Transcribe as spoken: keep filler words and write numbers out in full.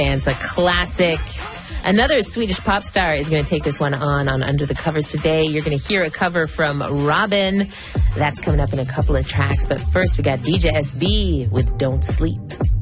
And it's a classic. Another Swedish pop star is going to take this one on on Under the Covers today. You're going to hear a cover from Robin. That's coming up in a couple of tracks. But first, we got D J S B with Don't Sleep.